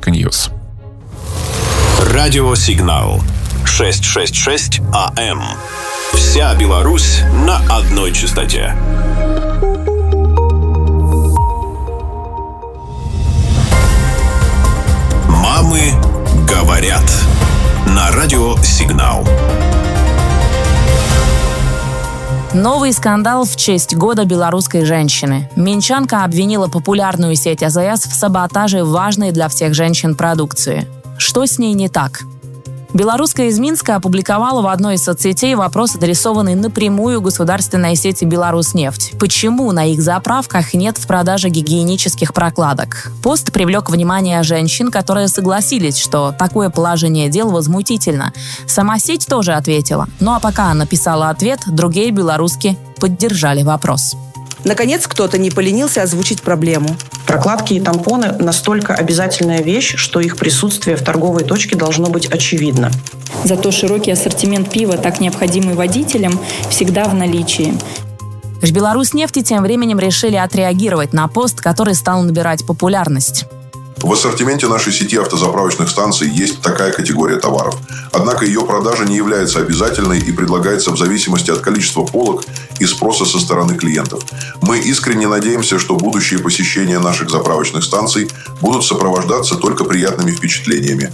News. Радиосигнал 666 АМ. Вся Беларусь на одной частоте. Мамы говорят. На радиосигнал. Новый скандал в честь Года белорусской женщины. Минчанка обвинила популярную сеть АЗС в саботаже важной для всех женщин продукции. Что с ней не так? Белорусская из Минска опубликовала в одной из соцсетей вопрос, адресованный напрямую государственной сети «Беларуснефть». Почему на их заправках нет в продаже гигиенических прокладок? Пост привлек внимание женщин, которые согласились, что такое положение дел возмутительно. Сама сеть тоже ответила. Ну а пока она писала ответ, другие белоруски поддержали вопрос. Наконец, кто-то не поленился озвучить проблему. Прокладки и тампоны – настолько обязательная вещь, что их присутствие в торговой точке должно быть очевидно. Зато широкий ассортимент пива, так необходимый водителям, всегда в наличии. В Беларуснефти тем временем решили отреагировать на пост, который стал набирать популярность. В ассортименте нашей сети автозаправочных станций есть такая категория товаров. Однако ее продажа не является обязательной и предлагается в зависимости от количества полок и спроса со стороны клиентов. Мы искренне надеемся, что будущие посещения наших заправочных станций будут сопровождаться только приятными впечатлениями.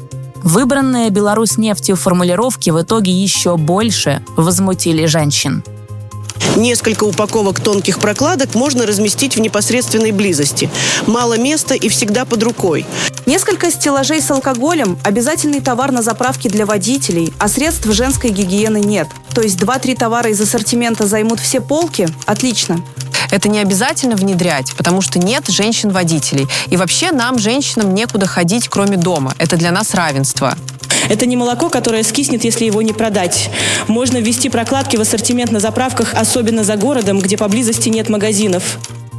Выбранные Беларуснефтью формулировки в итоге еще больше возмутили женщин. Несколько упаковок тонких прокладок можно разместить в непосредственной близости. Мало места и всегда под рукой. Несколько стеллажей с алкоголем – обязательный товар на заправке для водителей, а средств женской гигиены нет. То есть 2-3 товара из ассортимента займут все полки? Отлично. Это не обязательно внедрять, потому что нет женщин-водителей. И вообще нам, женщинам, некуда ходить, кроме дома. Это для нас равенство. Это не молоко, которое скиснет, если его не продать. Можно ввести прокладки в ассортимент на заправках, особенно за городом, где поблизости нет магазинов.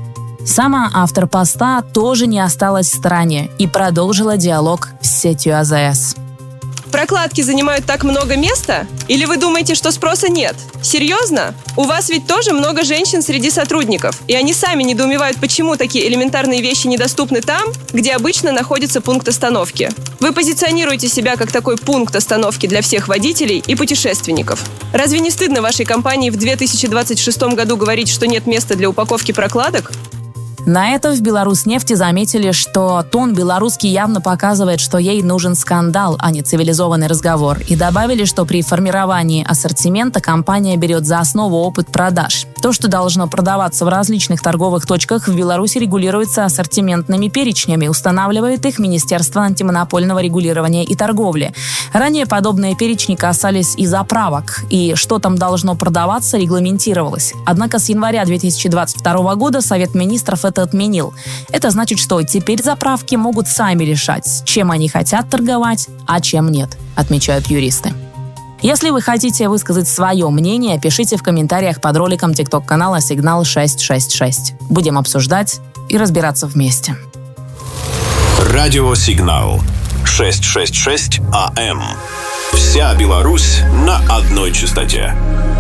Сама автор поста тоже не осталась в стороне и продолжила диалог с сетью АЗС. Прокладки занимают так много места? Или вы думаете, что спроса нет? Серьезно? У вас ведь тоже много женщин среди сотрудников, и они сами недоумевают, почему такие элементарные вещи недоступны там, где обычно находится пункт остановки. Вы позиционируете себя как такой пункт остановки для всех водителей и путешественников. Разве не стыдно вашей компании в 2026 году говорить, что нет места для упаковки прокладок? На это в Беларуснефти заметили, что тон белорусский явно показывает, что ей нужен скандал, а не цивилизованный разговор. И добавили, что при формировании ассортимента компания берет за основу опыт продаж. То, что должно продаваться в различных торговых точках в Беларуси, регулируется ассортиментными перечнями, устанавливает их Министерство антимонопольного регулирования и торговли. Ранее подобные перечни касались и заправок, и что там должно продаваться, регламентировалось. Однако с января 2022 года Совет министров это отменил. Это значит, что теперь заправки могут сами решать, чем они хотят торговать, а чем нет, отмечают юристы. Если вы хотите высказать свое мнение, пишите в комментариях под роликом TikTok-канала «Сигнал 666». Будем обсуждать и разбираться вместе. Радиосигнал 666 АМ. Вся Беларусь на одной частоте.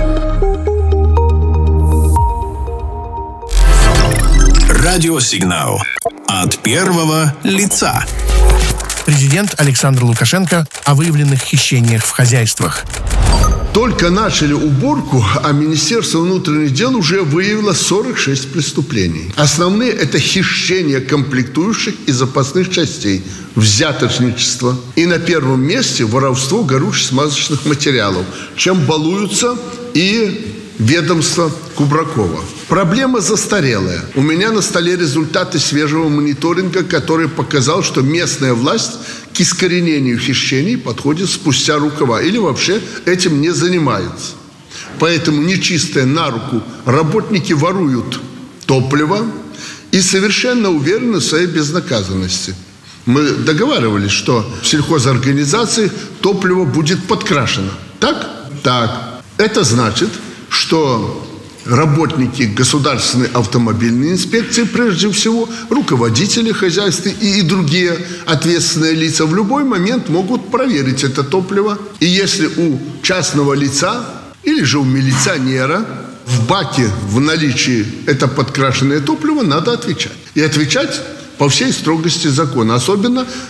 Радиосигнал от первого лица. Президент Александр Лукашенко о выявленных хищениях в хозяйствах. Только начали уборку, а Министерство внутренних дел уже выявило 46 преступлений. Основные – это хищение комплектующих и запасных частей, взяточничество. И на первом месте воровство горюче-смазочных материалов, чем балуются и ведомство Кубракова. Проблема застарелая. У меня на столе результаты свежего мониторинга, который показал, что местная власть к искоренению хищений подходит спустя рукава или вообще этим не занимается. Поэтому нечистые на руку работники воруют топливо и совершенно уверены в своей безнаказанности. Мы договаривались, что в сельхозорганизации топливо будет подкрашено. Так? Так. Это значит, что работники государственной автомобильной инспекции, прежде всего, руководители хозяйств и другие ответственные лица в любой момент могут проверить это топливо. И если у частного лица или же у милиционера в баке в наличии это подкрашенное топливо, надо отвечать. И отвечать по всей строгости закона. Особенно